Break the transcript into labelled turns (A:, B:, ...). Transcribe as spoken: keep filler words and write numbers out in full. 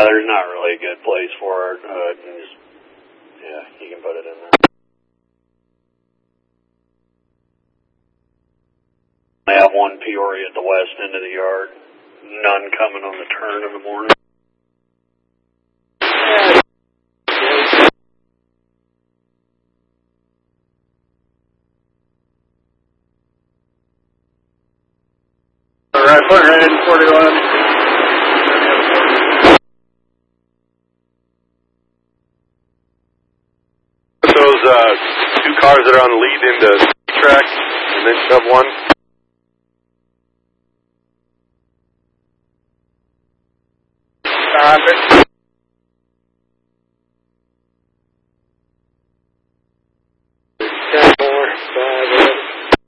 A: Yeah, there's not really a good place for it. Uh, you can just, yeah, you can put it in there. I have one Peoria at the west end of the yard. None coming on the turn in the morning. All right, put right in forty-one. Those uh, two cars that are on the lead into track, and then shove one.